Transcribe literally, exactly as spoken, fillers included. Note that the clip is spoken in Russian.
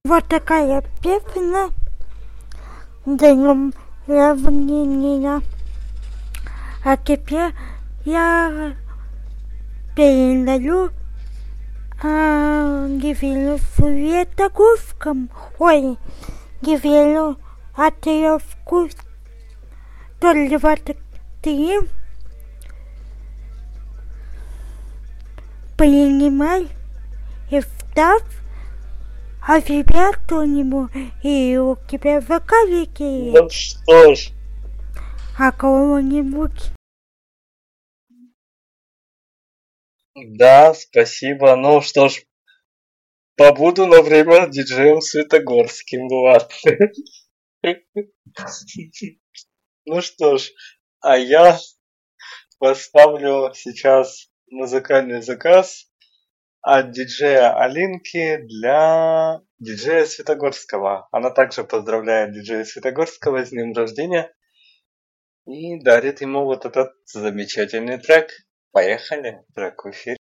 Вот такая песня. Днем равнения. А теперь я передаю а, Гивелю Светогорскому. Ой, Гивелю Атеевку. Тоже двадцать три. Принимай и встав, а тебя кто-нибудь и у тебя вокалики. Ну что ж. А кого-нибудь. Да, спасибо. Ну что ж, побуду на время диджеем Светогорским, ладно. Ну что ж, а я поставлю сейчас музыкальный заказ от диджея Алинки для диджея Светогорского. Она также поздравляет диджея Светогорского с днем рождения и дарит ему вот этот замечательный трек. Поехали, трек в эфире.